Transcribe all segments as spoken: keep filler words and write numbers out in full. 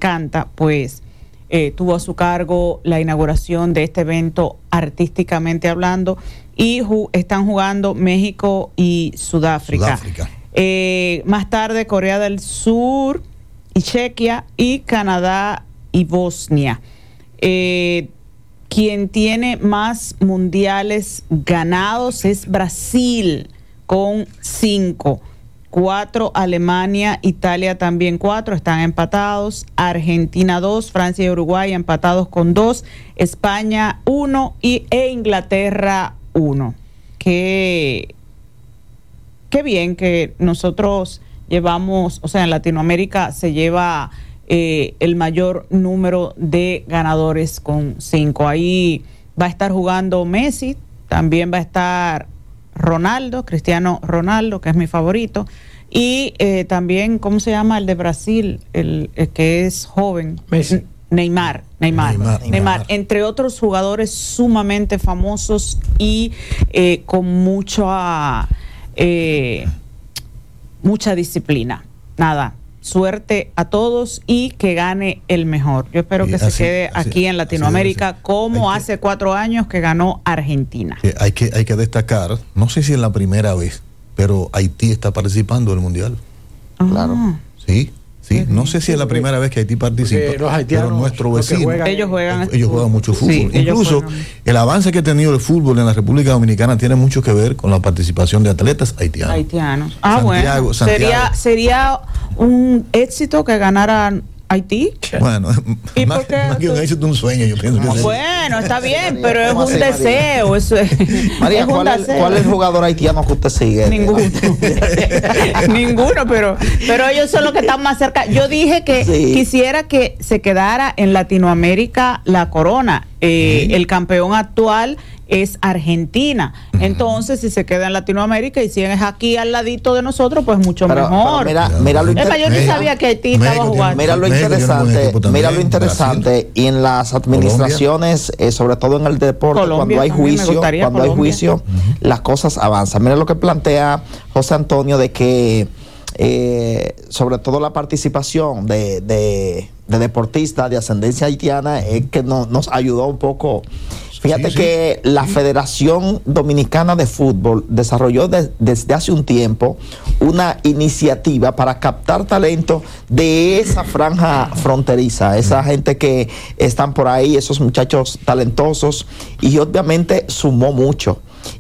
encanta, pues eh, tuvo a su cargo la inauguración de este evento artísticamente hablando, y ju- están jugando México y Sudáfrica. Sudáfrica. Eh, más tarde Corea del Sur y Chequia, y Canadá y Bosnia. Eh, quien tiene más mundiales ganados es Brasil, con cinco. Cuatro, Alemania, Italia también cuatro, están empatados. Argentina dos, Francia y Uruguay empatados con dos. España uno y e Inglaterra uno. Qué, qué bien que nosotros llevamos, o sea, en Latinoamérica se lleva eh, el mayor número de ganadores con cinco. Ahí va a estar jugando Messi, también va a estar Ronaldo, Cristiano Ronaldo, que es mi favorito, y eh, también, ¿cómo se llama el de Brasil? El, el que es joven. Messi. Neymar, Neymar, Neymar, Neymar, Neymar, entre otros jugadores sumamente famosos y eh, con mucha, eh, mucha disciplina. Nada, suerte a todos y que gane el mejor. Yo espero que Sí, se así- quede así- aquí en Latinoamérica, así debe ser. como Hay que- hace cuatro años que ganó Argentina. Que hay, que, hay que destacar, no sé si es la primera vez, pero Haití está participando del Mundial. Claro. Ah. Sí, sí. No sé si es la primera vez que Haití participa, Porque los haitianos, pero nuestro los que vecino, juegan- Ellos juegan, ellos juegan mucho fútbol. Sí, ellos Incluso juegan. el avance que ha tenido el fútbol en la República Dominicana tiene mucho que ver con la participación de atletas haitianos. Haitianos. Ah, Santiago, bueno. Santiago. Sería, sería un éxito que ganaran Haití. Bueno, ¿Y más, por qué más que un tú- éxito, un sueño, yo pienso que sí. Bueno, está bien, pero es ¿Cómo un así, María? deseo. Eso es, María, es un ¿cuál es, deseo. ¿cuál es el jugador haitiano que usted sigue? Ninguno. Ninguno, pero, pero ellos son los que están más cerca. Yo dije que Sí. quisiera que se quedara en Latinoamérica la corona. Eh, Sí. El campeón actual es Argentina. Entonces, si se queda en Latinoamérica y si es aquí al ladito de nosotros, pues mucho Pero- mejor. pero mira, mira lo Es más, yo ni México- sabía que Haití México estaba tiene- jugando. Mira lo México tiene un buen interesante, equipo también, mira lo interesante, y en las administraciones, eh, sobre todo en el deporte, Colombia cuando hay también, me juicio, gustaría cuando hay Colombia. juicio, las cosas avanzan. Mira lo que plantea José Antonio de que eh, sobre todo la participación de, de, de deportistas de ascendencia haitiana es que no, nos ayudó un poco. Fíjate Sí, sí. que la Federación Dominicana de Fútbol desarrolló de- desde hace un tiempo una iniciativa para captar talento de esa franja fronteriza, esa gente que están por ahí, esos muchachos talentosos, y obviamente sumó mucho.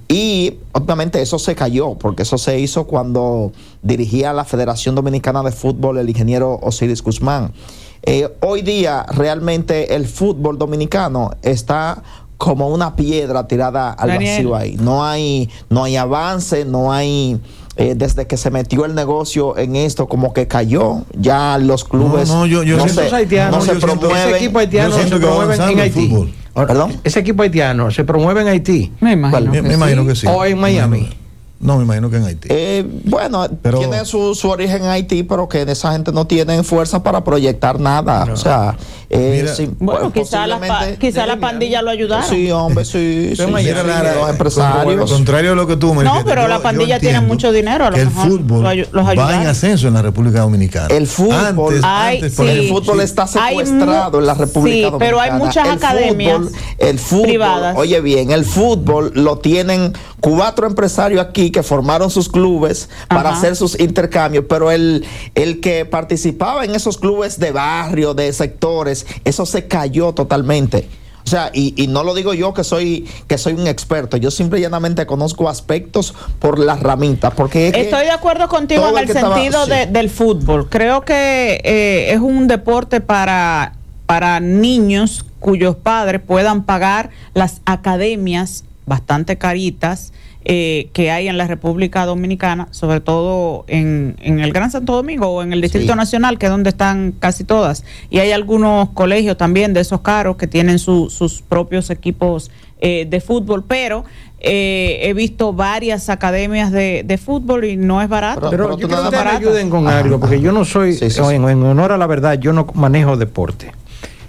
Y obviamente eso se cayó, porque eso se hizo cuando dirigía la Federación Dominicana de Fútbol el ingeniero Osiris Guzmán. Eh, hoy día realmente el fútbol dominicano está como una piedra tirada al Daniel. vacío ahí. No hay, no hay avance, no hay... eh, desde que se metió el negocio en esto, como que cayó. Ya los clubes No, no, yo- yo no siento- se, Esos haitianos, no se yo siento- promueven. ese equipo haitiano Yo se siento que va promueven avanzando en el Haití. fútbol. ¿Perdón? Ese equipo haitiano se promueve en Haití Me imagino. Me, que me imagino sí. que sí. o en Miami. No, me imagino que en Haití. Eh, bueno, Pero- tiene su, su origen en Haití, pero que esa gente no tiene fuerza para proyectar nada. No. O sea, eh, Mira, sí, Bueno, pues, quizá la, pa- posiblemente- quizá la pandilla lo ayudaron. Sí, hombre, sí, sí, Pero sí, mira, sí, Lara, los empresarios. Contrario a lo que tú me No, dijiste, pero yo- la yo pandilla tiene entiendo mucho dinero, a lo que el mejor fútbol lo ayu- los va ayudaron. en ascenso en la República Dominicana. El fútbol- Antes, Ay, antes, por sí. El ejemplo, fútbol sí. está Hay secuestrado mu- en la República sí, Dominicana. pero hay muchas El academias fútbol, el fútbol, privadas. Oye bien, el fútbol lo tienen cuatro empresarios aquí que formaron sus clubes para Ajá. hacer sus intercambios, pero el, el que participaba en esos clubes de barrio, de sectores, eso se cayó totalmente. O sea, y, y no lo digo yo que soy que soy un experto, yo simple y llanamente conozco aspectos por las ramitas, porque es que Estoy de acuerdo contigo todo en el el que estaba- sentido sí. de- del fútbol. Creo que eh, es un deporte para, para niños cuyos padres puedan pagar las academias bastante caritas eh, que hay en la República Dominicana, sobre todo en, en el Gran Santo Domingo o en el Distrito Sí. Nacional, que es donde están casi todas. Y hay algunos colegios también de esos caros que tienen su- sus propios equipos eh, de fútbol, pero eh, he visto varias academias de, de fútbol y no es barato. Pero- Pero, pero yo tú quiero nada que me más- ayuden con Ajá, algo, porque ajá. yo no soy, Sí, sí, en, sí. en honor a la verdad, yo no manejo deporte.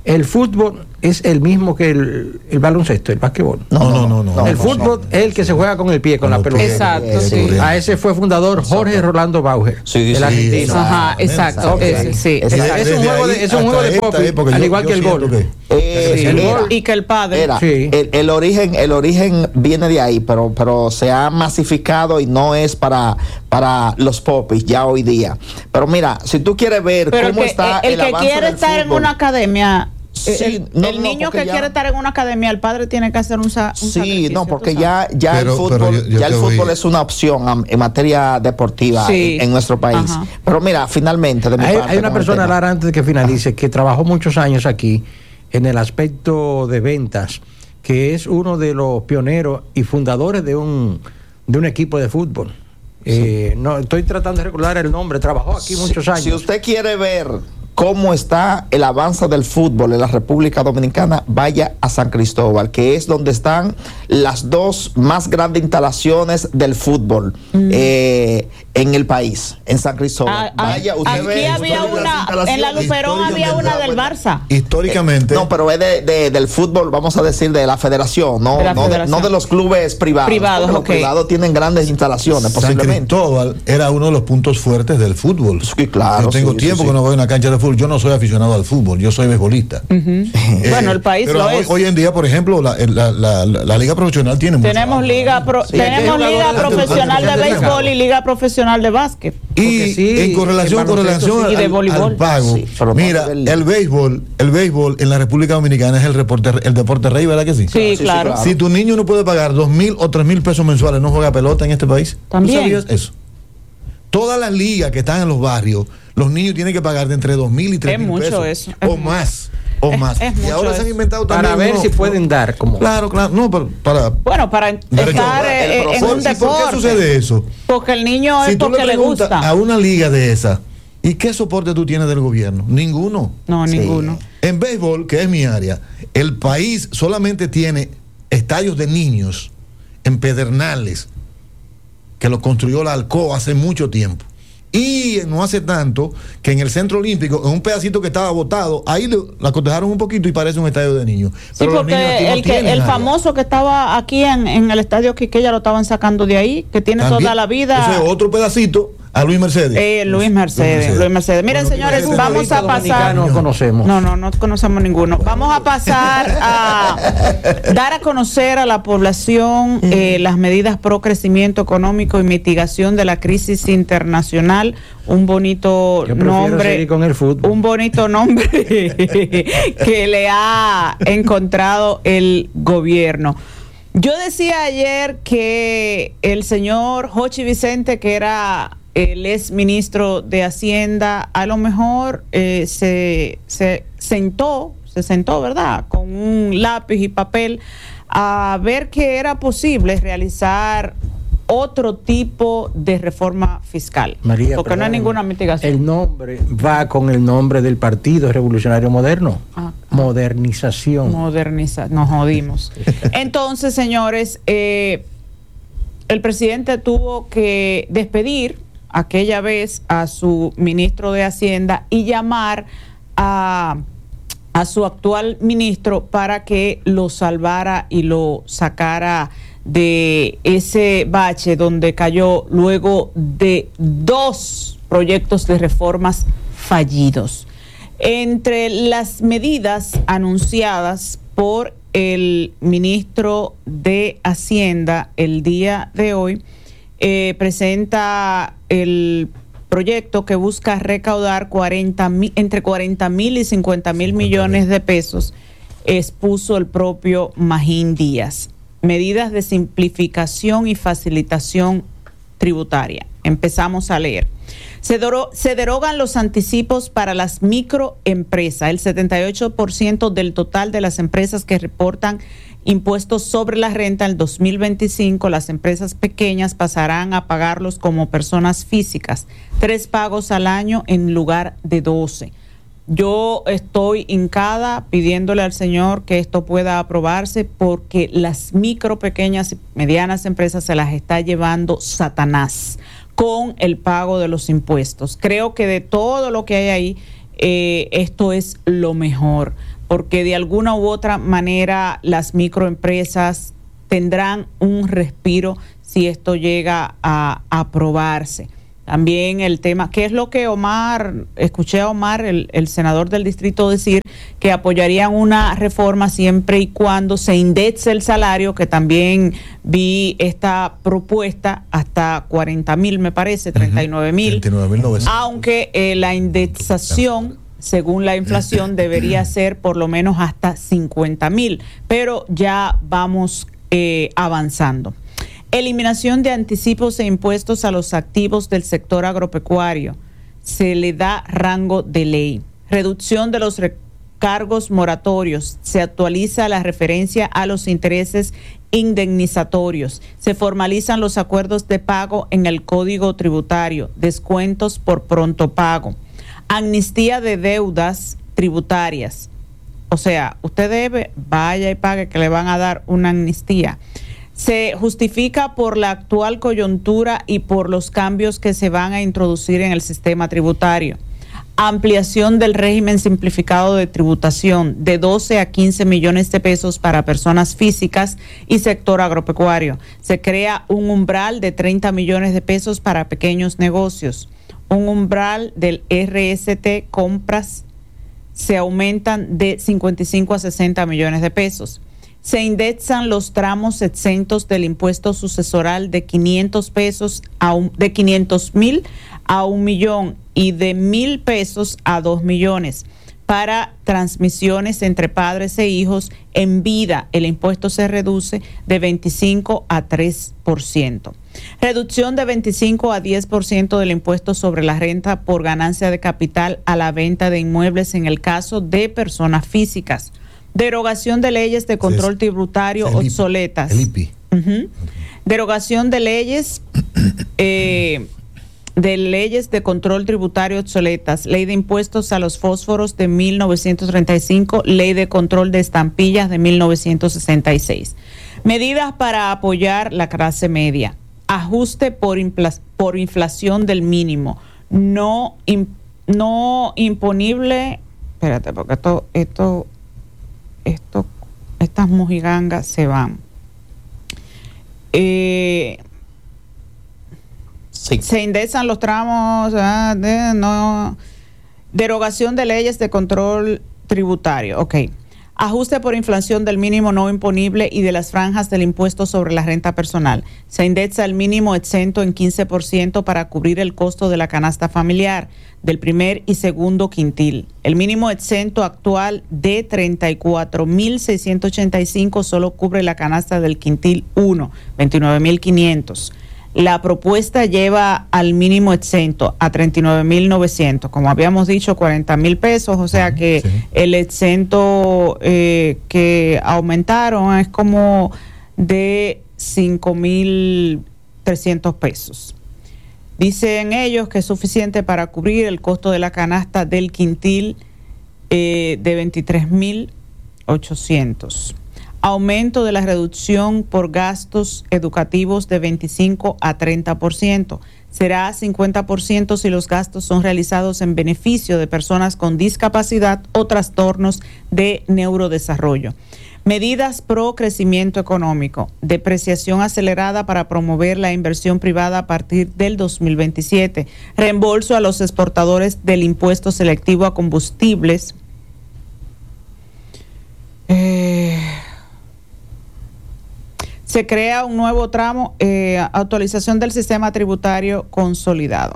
El fútbol es el mismo que el, el baloncesto, el básquetbol. No, no, no. no, el no, fútbol no. es el que se juega con el pie, con, con la pelota. Exacto, sí. A ese fue fundador Jorge Rolando Bauer, sí, el sí, argentino. Ajá, exacto. Okay. Ese, sí. Es, es un juego de, es un juego de pop, al igual que el gol. Que, eh, sí, el era, gol. Y que el padre. Era, sí. el, el origen, el origen viene de ahí, pero, pero se ha masificado y no es para, para los popis ya hoy día. Pero mira, si tú quieres ver pero cómo el que, está el, el, el que avance quiere del estar fútbol, en una academia. Sí, el no, el no, niño que ya, quiere estar en una academia, el padre tiene que hacer un, sa, un sí, sacrificio. no, porque ya, ya pero, el fútbol, pero yo, yo ya el fútbol voy... es una opción um, en materia deportiva sí. en, en nuestro país. Ajá. Pero mira, finalmente, de mi hay, parte, hay una persona, Lara, antes de que finalice, Ajá. que trabajó muchos años aquí en el aspecto de ventas, que es uno de los pioneros y fundadores de un, de un equipo de fútbol. Sí. Eh, no, estoy tratando de recordar el nombre, trabajó aquí si, muchos años. Si usted quiere ver cómo está el avance del fútbol en la República Dominicana, vaya a San Cristóbal, que es donde están las dos más grandes instalaciones del fútbol mm. eh, en el país, en San Cristóbal. Ah, vaya, usted aquí ve había una, en la Luperón había una del Barça. Históricamente. Eh, no, pero es de, de, del fútbol, vamos a decir, de la federación, no de, la no, federación. De, no de los clubes privados. Privados, okay. Los privados tienen grandes instalaciones, San posiblemente. Cristóbal era uno de los puntos fuertes del fútbol. Sí, claro. Yo tengo sí, tiempo sí, que sí. no voy a una cancha de fútbol. Yo no soy aficionado al fútbol, yo soy beisbolista. Uh-huh. eh, bueno, el país pero lo hoy, es. Hoy en día, por ejemplo, la, la, la, la, la liga profesional tiene mucho. Tenemos liga, pro, sí, tenemos liga profesional de béisbol y liga profesional de básquet. Y sí, en correlación, correlación sí, al, al pago, sí, mira, el béisbol, el béisbol en la República Dominicana es el, reporte, el deporte rey, ¿verdad que sí? Sí, sí claro. Si tu niño no puede pagar dos mil o tres mil pesos mensuales, no juega pelota en este país. También. ¿Tú sabías eso? Todas las ligas que están en los barrios, los niños tienen que pagar de entre dos mil y tres mil pesos. Eso. O más. O es, más. Es y ahora eso. se han inventado también. Para ver uno, si pueden dar. Como... Claro, claro. No, para, para bueno, para estar eh, en un deporte. ¿Por qué sucede eso? Porque el niño si es porque le, le gusta. A una liga de esa, ¿y qué soporte tú tienes del gobierno? Ninguno. No, sí. ninguno. En béisbol, que es mi área, el país solamente tiene estadios de niños en Pedernales, que lo construyó la Alcoa hace mucho tiempo. Y no hace tanto que en el Centro Olímpico, en un pedacito que estaba botado, ahí le, la cotejaron un poquito y parece un estadio de niños. Pero sí, porque los niños aquí no el, que, el famoso que estaba aquí en, en el estadio Quiqueya lo estaban sacando de ahí, que tiene ¿también? Toda la vida. Ese otro pedacito a Luis Mercedes. Eh, Luis Mercedes, Luis Mercedes. Luis Mercedes. Miren, bueno, señores, Mercedes vamos a pasar. No conocemos. No, no, no conocemos ninguno. Vamos a pasar a dar a conocer a la población eh, las medidas pro crecimiento económico y mitigación de la crisis internacional. Un bonito nombre. Con el fútbol. Un bonito nombre que le ha encontrado el gobierno. Yo decía ayer que el señor Jochi Vicente, que era el ex ministro de Hacienda, a lo mejor eh, se, se sentó, se sentó, ¿verdad?, con un lápiz y papel a ver que era posible realizar otro tipo de reforma fiscal. María, porque perdón, no hay ninguna mitigación. El nombre va con el nombre del Partido Revolucionario Moderno. Ah, Modernización. Moderniza, nos jodimos. Entonces, señores, eh, el presidente tuvo que despedir aquella vez a su ministro de Hacienda y llamar a, a su actual ministro para que lo salvara y lo sacara de ese bache donde cayó luego de dos proyectos de reformas fallidos. Entre las medidas anunciadas por el ministro de Hacienda el día de hoy, eh, presenta el proyecto que busca recaudar cuarenta mil, entre cuarenta mil y cincuenta mil millones de pesos, expuso el propio Magín Díaz. Medidas de simplificación y facilitación tributaria. Empezamos a leer. Se, dero, se derogan los anticipos para las microempresas. El setenta y ocho por ciento del total de las empresas que reportan impuestos sobre la renta en el dos mil veinticinco, las empresas pequeñas pasarán a pagarlos como personas físicas. Tres pagos al año en lugar de doce. Yo estoy hincada pidiéndole al Señor que esto pueda aprobarse porque las micro, pequeñas y medianas empresas se las está llevando Satanás con el pago de los impuestos. Creo que de todo lo que hay ahí, eh, esto es lo mejor, porque de alguna u otra manera las microempresas tendrán un respiro si esto llega a, a aprobarse. También el tema, ¿qué es lo que Omar, escuché a Omar, el, el senador del distrito, decir que apoyarían una reforma siempre y cuando se indexe el salario, que también vi esta propuesta hasta cuarenta mil, me parece, treinta y nueve mil, aunque eh, la indexación, según la inflación, debería ser por lo menos hasta cincuenta mil, pero ya vamos eh, avanzando. Eliminación de anticipos e impuestos a los activos del sector agropecuario. Se le da rango de ley. Reducción de los recargos moratorios. Se actualiza la referencia a los intereses indemnizatorios. Se formalizan los acuerdos de pago en el Código Tributario. Descuentos por pronto pago. Amnistía de deudas tributarias. O sea, usted debe, vaya y pague, que le van a dar una amnistía. Se justifica por la actual coyuntura y por los cambios que se van a introducir en el sistema tributario. Ampliación del régimen simplificado de tributación de doce a quince millones de pesos para personas físicas y sector agropecuario. Se crea un umbral de treinta millones de pesos para pequeños negocios. Un umbral del R S T compras se aumentan de cincuenta y cinco a sesenta millones de pesos. Se indexan los tramos exentos del impuesto sucesoral de quinientos pesos a un, de quinientos mil a un millón y de mil pesos a dos millones. Para transmisiones entre padres e hijos en vida, el impuesto se reduce de veinticinco a tres por ciento. Reducción de veinticinco a diez por ciento del impuesto sobre la renta por ganancia de capital a la venta de inmuebles en el caso de personas físicas. Derogación de leyes de control tributario el obsoletas. El I P I. Uh-huh. Derogación de leyes eh, de leyes de control tributario obsoletas. Ley de impuestos a los fósforos de mil novecientos treinta y cinco. Ley de control de estampillas de mil novecientos sesenta y seis. Medidas para apoyar la clase media. Ajuste por, infla, por inflación del mínimo. No, in, no imponible. Espérate, porque esto... esto Esto, estas mojigangas se van. Eh, sí. Se indexan los tramos, ah, de, no, derogación de leyes de control tributario. Ok. Ajuste por inflación del mínimo no imponible y de las franjas del impuesto sobre la renta personal. Se indexa el mínimo exento en quince por ciento para cubrir el costo de la canasta familiar del primer y segundo quintil. El mínimo exento actual de treinta y cuatro mil seiscientos ochenta y cinco solo cubre la canasta del quintil uno, veintinueve mil quinientos. La propuesta lleva al mínimo exento a treinta y nueve mil novecientos, como habíamos dicho, cuarenta mil pesos, o sea que sí. El exento eh, que aumentaron es como de cinco mil trescientos pesos. Dicen ellos que es suficiente para cubrir el costo de la canasta del quintil eh, de veintitrés mil ochocientos. Aumento de la reducción por gastos educativos de veinticinco a treinta por ciento. Será cincuenta por ciento si los gastos son realizados en beneficio de personas con discapacidad o trastornos de neurodesarrollo. Medidas pro crecimiento económico. Depreciación acelerada para promover la inversión privada a partir del dos mil veintisiete. Reembolso a los exportadores del impuesto selectivo a combustibles. Eh... Se crea un nuevo tramo, eh, actualización del sistema tributario consolidado.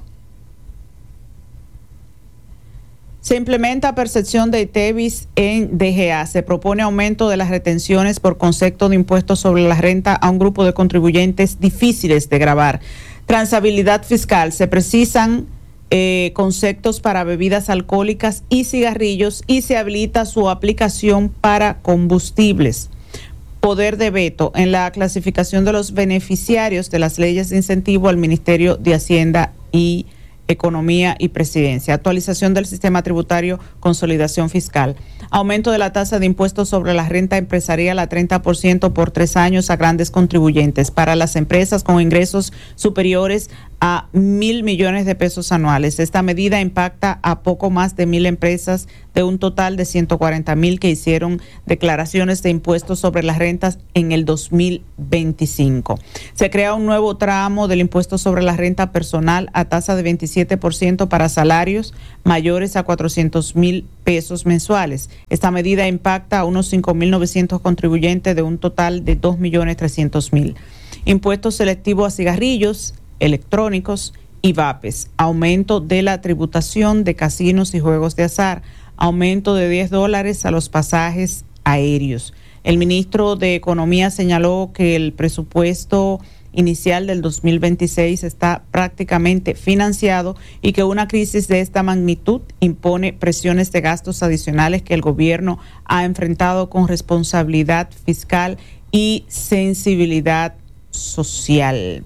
Se implementa percepción de ITEVIS en D G A. Se propone aumento de las retenciones por concepto de impuestos sobre la renta a un grupo de contribuyentes difíciles de gravar. Transabilidad fiscal. Se precisan eh, conceptos para bebidas alcohólicas y cigarrillos y se habilita su aplicación para combustibles. Poder de veto en la clasificación de los beneficiarios de las leyes de incentivo al Ministerio de Hacienda y Economía y Presidencia. Actualización del sistema tributario, consolidación fiscal. Aumento de la tasa de impuestos sobre la renta empresarial a treinta por ciento por tres años a grandes contribuyentes. Para las empresas con ingresos superiores a mil millones de pesos anuales. Esta medida impacta a poco más de mil empresas de un total de ciento cuarenta mil que hicieron declaraciones de impuestos sobre las rentas en el dos mil veinticinco. Se crea un nuevo tramo del impuesto sobre la renta personal a tasa de veintisiete por ciento para salarios mayores a cuatrocientos mil pesos mensuales. Esta medida impacta a unos cinco mil novecientos contribuyentes de un total de dos millones trescientos mil. Impuesto selectivo a cigarrillos electrónicos y vapes, aumento de la tributación de casinos y juegos de azar, aumento de diez dólares a los pasajes aéreos. El ministro de Economía señaló que el presupuesto inicial del dos mil veintiséis está prácticamente financiado y que una crisis de esta magnitud impone presiones de gastos adicionales que el gobierno ha enfrentado con responsabilidad fiscal y sensibilidad social.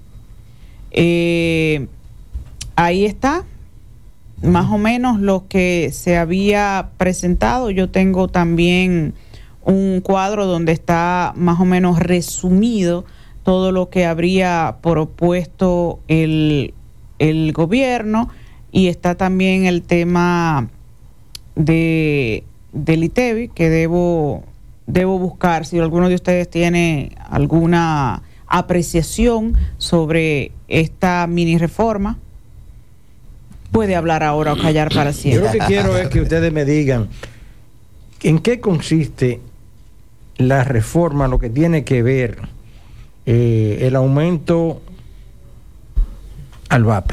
Eh, ahí está más o menos lo que se había presentado. Yo tengo también un cuadro donde está más o menos resumido todo lo que habría propuesto el, el gobierno, y está también el tema de del ITEVI que debo, debo buscar si alguno de ustedes tiene alguna apreciación sobre esta mini reforma. Puede hablar ahora o callar para siempre. Yo lo que quiero es que ustedes me digan en qué consiste la reforma, lo que tiene que ver eh, el aumento al vape.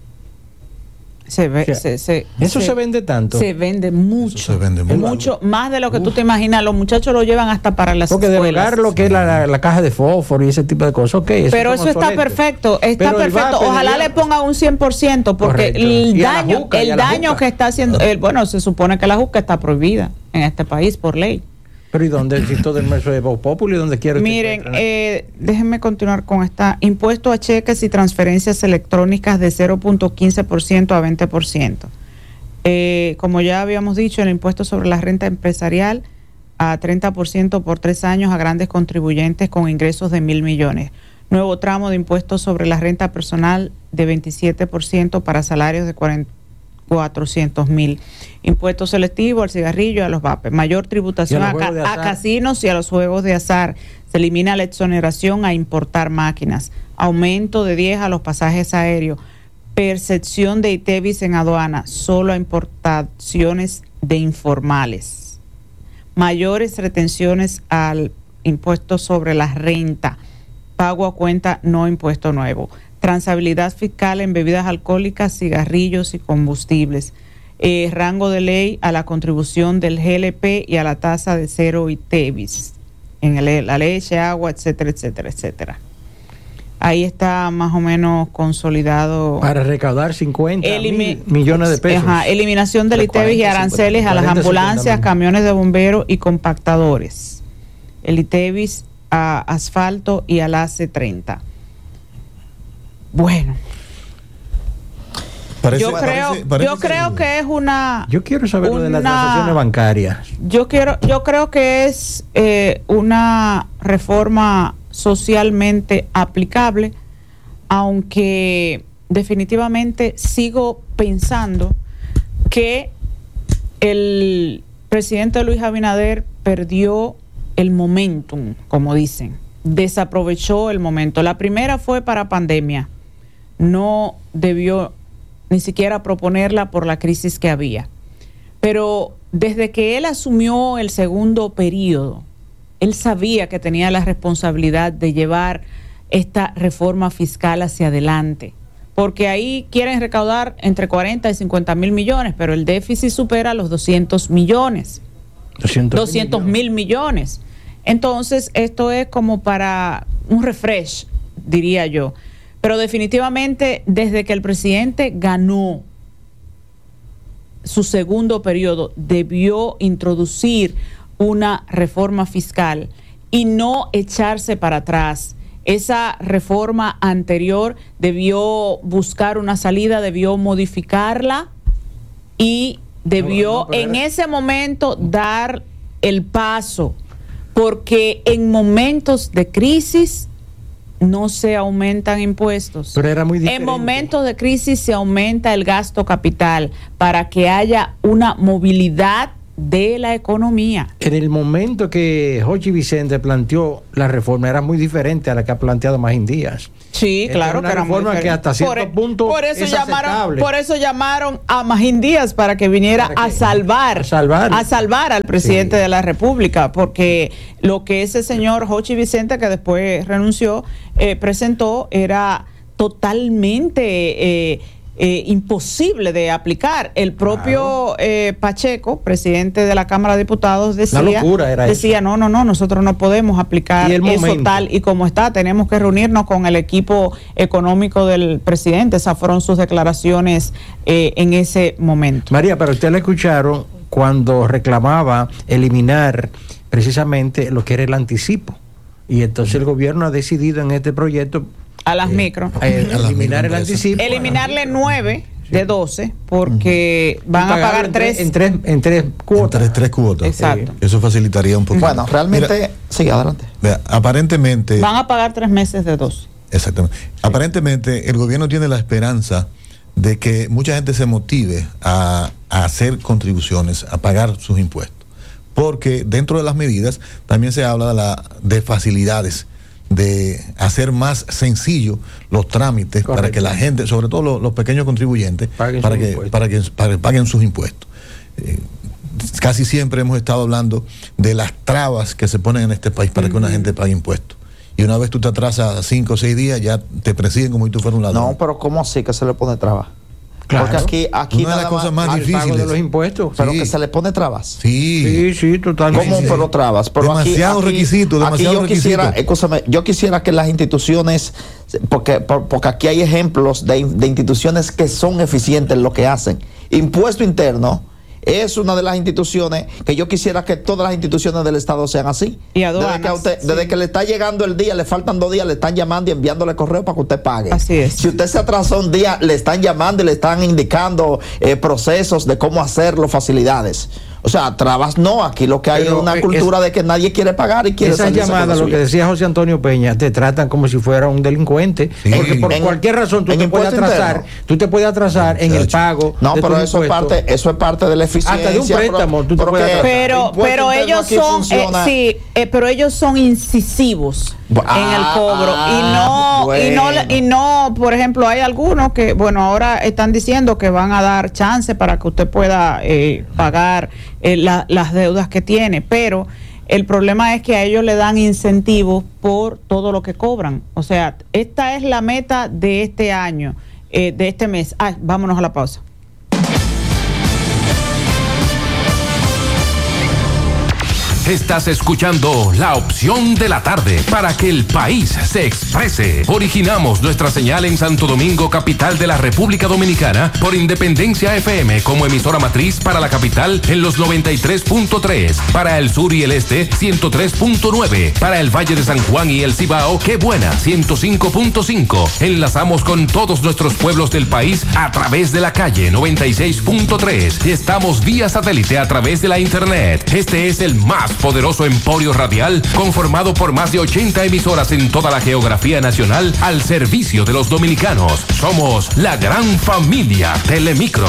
Se ve, O sea, se, se, eso se, se vende tanto. Se vende mucho. Eso se vende mucho. mucho más de lo que Uf. tú te imaginas. Los muchachos lo llevan hasta para las Porque escuelas. derogar lo que es la, la, la caja de fósforo y ese tipo de cosas, ok. Eso Pero es eso está obsoleto. perfecto, está Pero el perfecto. vape Ojalá debería- le ponga un cien por ciento, porque Correcto. el Y a la daño, juca, y el a la daño juca. que está haciendo, el, bueno, se supone que la juca está prohibida en este país por ley. Pero ¿y dónde? Si todo el mes es Voz Populi, ¿dónde quiero? Miren, eh, déjenme continuar con esta. Impuesto a cheques y transferencias electrónicas de cero punto quince por ciento a veinte por ciento. Eh, como ya habíamos dicho, el impuesto sobre la renta empresarial a treinta por ciento por tres años a grandes contribuyentes con ingresos de mil millones. Nuevo tramo de impuestos sobre la renta personal de veintisiete por ciento para salarios de cuatrocientos mil. Impuesto selectivo al cigarrillo y a los vapes. Mayor tributación Y a a, los ca- juegos de a azar. casinos y a los juegos de azar. Se elimina la exoneración a importar máquinas. Aumento de diez a los pasajes aéreos. Percepción de ITEVIS en aduana, solo a importaciones de informales. Mayores retenciones al impuesto sobre la renta. Pago a cuenta, no impuesto nuevo. Transabilidad fiscal en bebidas alcohólicas, cigarrillos y combustibles. Eh, rango de ley a la contribución del G L P y a la tasa de cero ITEVIS. En el- la leche, agua, etcétera, etcétera, etcétera. Ahí está más o menos consolidado. Para recaudar cincuenta Elimi- mil millones de pesos. Ajá, eliminación del De ITEVIS y cuarenta, aranceles a las cuarenta, ambulancias, cincuenta mil. camiones de bomberos y compactadores. El ITEVIS a asfalto y al A C treinta. Bueno, Parece- yo creo, parece- parece yo creo que es una. Yo quiero saber lo de las una- transacciones bancarias. Yo quiero, yo creo que es eh, una reforma socialmente aplicable, aunque definitivamente sigo pensando que el presidente Luis Abinader perdió el momentum, como dicen, desaprovechó el momento. La primera fue para pandemia, no debió ni siquiera proponerla por la crisis que había. Pero desde que él asumió el segundo periodo, él sabía que tenía la responsabilidad de llevar esta reforma fiscal hacia adelante, porque ahí quieren recaudar entre cuarenta y cincuenta mil millones, pero el déficit supera los doscientos millones, doscientos mil millones. Entonces, esto es como para un refresh, diría yo. Pero definitivamente, desde que el presidente ganó su segundo periodo, debió introducir una reforma fiscal y no echarse para atrás. Esa reforma anterior debió buscar una salida, debió modificarla y debió No, no, pero en era- ese momento dar el paso, porque en momentos de crisis no se aumentan impuestos. Pero era muy diferente. En momentos de crisis se aumenta el gasto capital para que haya una movilidad de la economía. En el momento que Jochi Vicente planteó la reforma era muy diferente a la que ha planteado Magín Díaz. Sí, claro, una que era muy reforma que hasta cierto por, punto por eso es llamaron, aceptable. por eso llamaron a Magín Díaz para que viniera ¿Para a salvar, a salvar, a salvar al presidente sí. de la República, porque lo que ese señor Jochi Vicente, que después renunció, eh, presentó era totalmente eh, Eh, imposible de aplicar. El propio claro. eh, Pacheco, presidente de la Cámara de Diputados, decía, locura era decía eso. no, no, no, nosotros no podemos aplicar eso momento? tal y como está, tenemos que reunirnos con el equipo económico del presidente. Esas fueron sus declaraciones eh, en ese momento. María, pero usted la escucharon cuando reclamaba eliminar precisamente lo que era el anticipo, y entonces el gobierno ha decidido en este proyecto a las eh, micro. Eh, eliminar el anticipo. Eliminarle nueve de doce porque uh-huh. van a pagar en tres. En tres, en tres cuotas. En tres, tres cuotas. Exacto. Eh, eso facilitaría un poquito. Bueno, realmente, Mira, sí, adelante. Vea, aparentemente. Van a pagar tres meses de doce. Exactamente. Sí. Aparentemente, el gobierno tiene la esperanza de que mucha gente se motive a, a hacer contribuciones, a pagar sus impuestos. Porque dentro de las medidas también se habla de, la, de facilidades, de hacer más sencillo los trámites. Correcto. Para que la gente, sobre todo los, los pequeños contribuyentes, paguen para que, para, que, para que paguen sus impuestos. Eh, casi siempre hemos estado hablando de las trabas que se ponen en este país para uh-huh. que una gente pague impuestos. Y una vez tú te atrasas cinco o seis días, ya te persiguen como si tú fueras un ladrón. No, pero ¿cómo así que se le pone trabas? Claro. Porque aquí, aquí una de las cosas más, más difíciles de los impuestos, pero sí. que se le pone trabas. Sí, sí, sí, totalmente. ¿Cómo pero trabas? Pero demasiado aquí, requisito, aquí, demasiado aquí yo requisito. quisiera, escúchame, yo quisiera que las instituciones, porque porque aquí hay ejemplos de, de instituciones que son eficientes en lo que hacen. Impuesto interno es una de las instituciones que yo quisiera que todas las instituciones del Estado sean así. Y aduanas, desde, que a usted, sí. desde que le está llegando el día, le faltan dos días, le están llamando y enviándole correo para que usted pague. Así es. Si usted se atrasó un día, le están llamando y le están indicando eh, procesos de cómo hacerlo, facilidades. O sea, trabas no, aquí lo que hay Pero es una cultura es, de que nadie quiere pagar y quiere esas llamadas, lo que decía José Antonio Peña, te tratan como si fuera un delincuente, sí. porque por en, cualquier razón tú te puedes atrasar, interno. tú te puedes atrasar en el pago. No, pero eso es parte, eso es parte de la eficiencia. Hasta de un préstamo, pero, tú te puedes atrasar. Pero, pero ellos son, eh, sí, eh, pero ellos son incisivos ah, en el cobro y no, bueno. y no, y no, por ejemplo, hay algunos que, bueno, ahora están diciendo que van a dar chance para que usted pueda eh, pagar eh, la, las deudas que tiene, pero el problema es que a ellos le dan incentivos por todo lo que cobran. O sea, esta es la meta de este año, eh, de este mes. Ay, vámonos a la pausa. Estás escuchando La Opción de la Tarde para que el país se exprese. Originamos nuestra señal en Santo Domingo, capital de la República Dominicana, por Independencia F M como emisora matriz para la capital en los noventa y tres punto tres, para el sur y el este ciento tres punto nueve, para el Valle de San Juan y el Cibao, Qué Buena ciento cinco punto cinco. Enlazamos con todos nuestros pueblos del país a través de la calle noventa y seis punto tres y estamos vía satélite a través de la internet. Este es el más poderoso emporio radial conformado por más de ochenta emisoras en toda la geografía nacional al servicio de los dominicanos. Somos la gran familia Telemicro.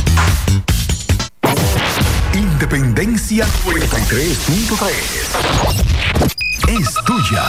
Independencia noventa y tres punto tres es tuya.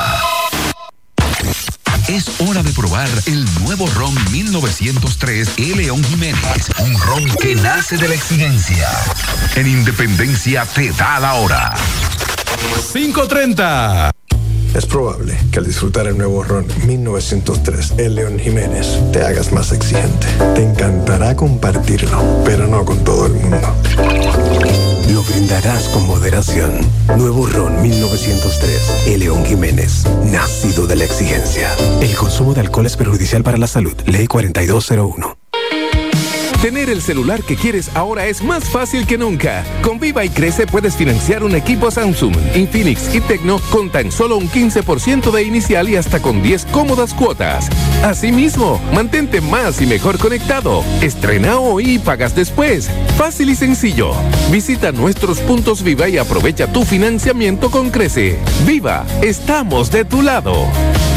Es hora de probar el nuevo ron mil novecientos tres E. León Jiménez. Un ron que nace de la exigencia. En Independencia te da la hora. cinco treinta. Es probable que al disfrutar el nuevo ron mil novecientos tres E. León Jiménez te hagas más exigente. Te encantará compartirlo, pero no con todo el mundo. Lo brindarás con moderación. Nuevo ron mil novecientos tres E. León Jiménez, nacido de la exigencia. El consumo de alcohol es perjudicial para la salud. Ley cuarenta y dos cero uno. Tener el celular que quieres ahora es más fácil que nunca. Con Viva y Crece puedes financiar un equipo Samsung, Infinix y Tecno con tan solo un quince por ciento de inicial y hasta con diez cómodas cuotas. Asimismo, mantente más y mejor conectado. Estrena hoy y pagas después. Fácil y sencillo. Visita nuestros puntos Viva y aprovecha tu financiamiento con Crece. Viva, estamos de tu lado.